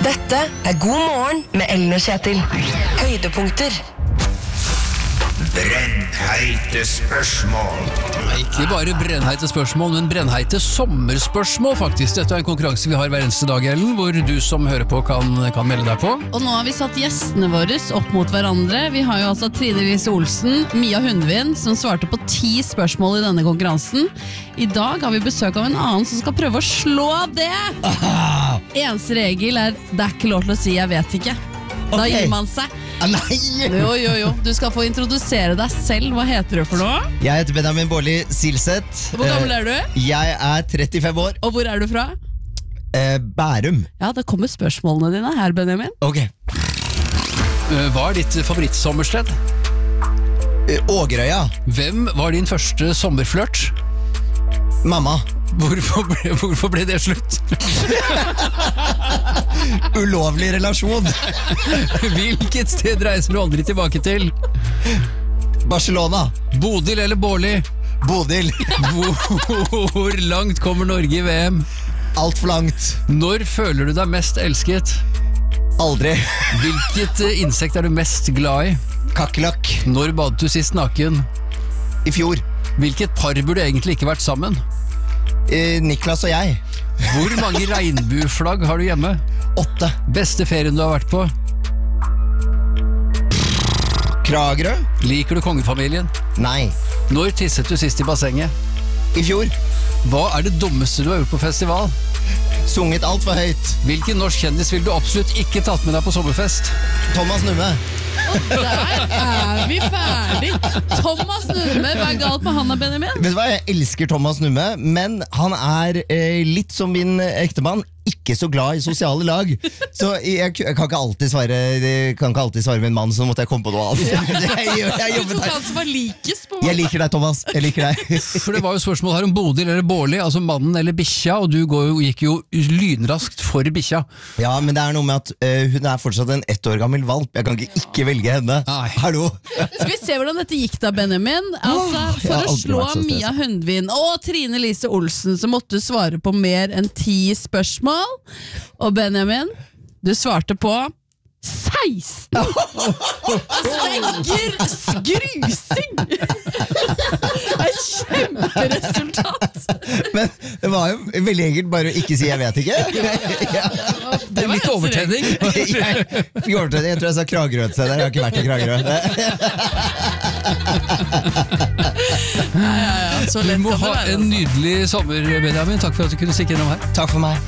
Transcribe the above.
Dette God morgen med Ellen og Kjetil. Høydepunkter. Brennheite spørsmål. Ikke bare brennheite spørsmål, men brennheite sommerspørsmål faktisk. Dette en konkurranse vi har hver eneste dag, Ellen, hvor du som hører på kan melde deg på. Og nå har vi satt gjestene våre opp mot hverandre. Vi har jo altså Trine Lise Olsen, Mia Hundvin, som svarte på 10 spørsmål i denne konkurransen. I dag har vi besøk av en annen som skal prøve å slå det. Eneste regel det ikke lov til å si 'jeg vet ikke'. Da gir man seg. Nei! Jo. Du skal få introdusere deg selv. Hva heter du for noe? Jeg heter Benjamin Bårdli Silseth. Hvor gammel du? Jeg 35 år. Og hvor du fra? Bærum. Ja, da kommer spørsmålene dine her, Benjamin. Ok. Hva ditt favorittsommersted? Ågerøya. Hvem var din første sommerflørt? Mamma. Hvorfor ble det slutt? Ulovlig relasjon. Hvilket sted reiser du aldri tilbake til? Barcelona. Bodil eller Bårli? Bodil. Hvor langt kommer Norge i VM? Alt for langt. Når føler du deg mest elsket? Aldri. Hvilket insekt du mest glad i? Kakerlakk. Når badet du sist naken? I fjor. Hvilket par burde egentlig ikke vært sammen? Niklas og jeg. Hvor mange regnbueflagg har du hjemme? 8. Beste ferien du har vært på? Kragerø. Liker du kongefamilien? Nei. Når tisset du sist i bassenget? I fjor. Hva det dummeste du har gjort på festival? Sunget alt for høyt. Hvilken norsk kjendis vil du absolutt ikke tatt med deg på sommerfest? Thomas Numme. Og der vi ferdig. Thomas Numme, hva galt med han da, Benjamin? Vet du hva, jeg elsker Thomas Numme, men han litt som min ektemann, ikke så glad i sosiale lag. Så jeg kan ikke alltid svare med en mann, så måtte jeg komme på noe annet. Jeg Du tok han som var likest på Jeg liker deg, Thomas. Jeg liker deg. For det var jo spørsmål her om Bodil eller Bårli, altså mannen eller bikkja, og du gikk jo lynraskt for bikkja. Ja, men det noe med at hun fortsatt en 1 år gammel valp. Jeg kan ikke velge henne. Nei. Hallo? Skal vi se hvordan dette gikk da, Benjamin? Altså, for å slå Mia Hundvin og Trine Lise Olsen, så måtte du svare på mer enn 10 spørsmål. Og Benjamin, du svarte på 16! Altså, det grusing! Et kjemperesultat! Men det var jo veldig enkelt bare å ikke si 'jeg vet ikke'. Det litt overtenning. Jeg tror jeg sa Kragerø til deg. Jeg har ikke vært i Kragerø. Så Du lett må kan det ha være, en nydelig sommer, Benjamin. Takk for at du kunne stikke innom her. Takk for meg.